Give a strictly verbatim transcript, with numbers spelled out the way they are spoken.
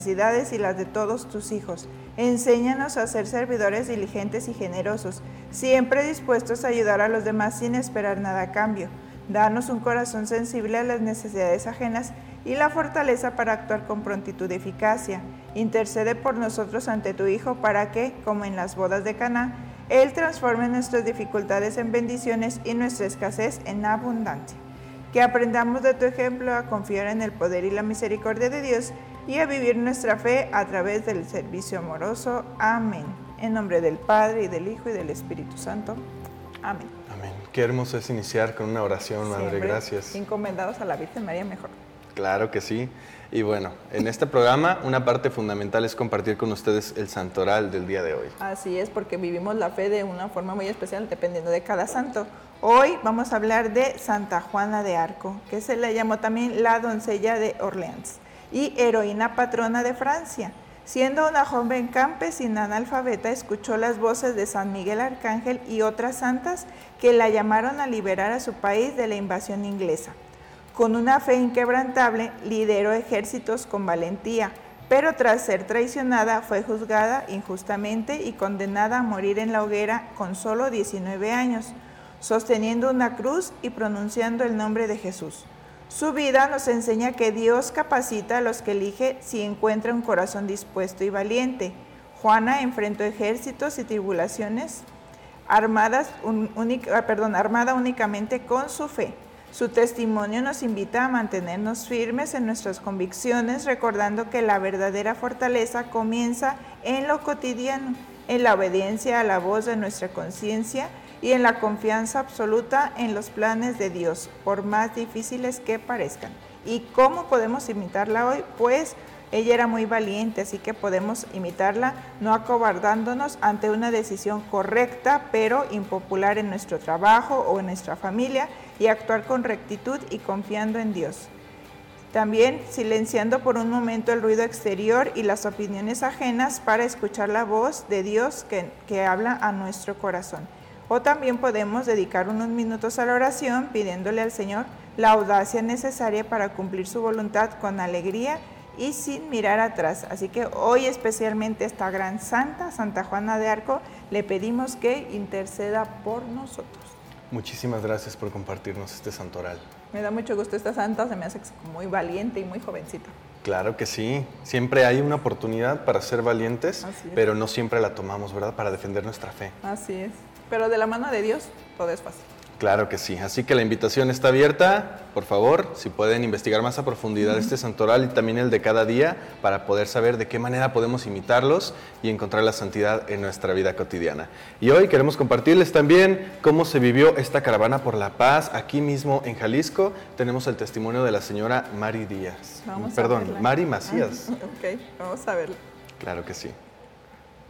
necesidades y las de todos tus hijos. Enséñanos a ser servidores diligentes y generosos, siempre dispuestos a ayudar a los demás sin esperar nada a cambio. Danos un corazón sensible a las necesidades ajenas y la fortaleza para actuar con prontitud y eficacia. Intercede por nosotros ante tu Hijo para que, como en las bodas de Caná, Él transforme nuestras dificultades en bendiciones y nuestra escasez en abundancia. Que aprendamos de tu ejemplo a confiar en el poder y la misericordia de Dios y a vivir nuestra fe a través del servicio amoroso. Amén. En nombre del Padre, y del Hijo, y del Espíritu Santo. Amén. Amén. Qué hermoso es iniciar con una oración, Madre. Siempre Gracias. encomendados a la Virgen María mejor. Claro que sí. Y bueno, en este programa una parte fundamental es compartir con ustedes el santoral del día de hoy. Así es, porque vivimos la fe de una forma muy especial dependiendo de cada santo. Hoy vamos a hablar de Santa Juana de Arco, que se le llamó también la doncella de Orleans y heroína patrona de Francia. Siendo una joven campesina analfabeta, escuchó las voces de San Miguel Arcángel y otras santas que la llamaron a liberar a su país de la invasión inglesa. Con una fe inquebrantable, lideró ejércitos con valentía, pero tras ser traicionada fue juzgada injustamente y condenada a morir en la hoguera con solo diecinueve años, sosteniendo una cruz y pronunciando el nombre de Jesús. Su vida nos enseña que Dios capacita a los que elige si encuentra un corazón dispuesto y valiente. Juana enfrentó ejércitos y tribulaciones armadas, un, única, perdón, armada únicamente con su fe. Su testimonio nos invita a mantenernos firmes en nuestras convicciones, recordando que la verdadera fortaleza comienza en lo cotidiano, en la obediencia a la voz de nuestra conciencia y en la confianza absoluta en los planes de Dios, por más difíciles que parezcan. ¿Y cómo podemos imitarla hoy? Pues ella era muy valiente, así que podemos imitarla no acobardándonos ante una decisión correcta, pero impopular en nuestro trabajo o en nuestra familia, y actuar con rectitud y confiando en Dios. También silenciando por un momento el ruido exterior y las opiniones ajenas para escuchar la voz de Dios que, que habla a nuestro corazón. O también podemos dedicar unos minutos a la oración pidiéndole al Señor la audacia necesaria para cumplir su voluntad con alegría y sin mirar atrás. Así que hoy especialmente esta gran santa, Santa Juana de Arco, le pedimos que interceda por nosotros. Muchísimas gracias por compartirnos este santoral. Me da mucho gusto esta santa, se me hace muy valiente y muy jovencita. Claro que sí, siempre hay una oportunidad para ser valientes, pero no siempre la tomamos, ¿verdad? Para defender nuestra fe. Así es, pero de la mano de Dios todo es fácil. Claro que sí, así que la invitación está abierta, por favor, si pueden investigar más a profundidad uh-huh. este santoral y también el de cada día para poder saber de qué manera podemos imitarlos y encontrar la santidad en nuestra vida cotidiana. Y hoy queremos compartirles también cómo se vivió esta caravana por la paz aquí mismo en Jalisco. Tenemos el testimonio de la señora Mari Díaz, vamos perdón, a verla. Mari Macías. Ah, ok, vamos a verla. Claro que sí.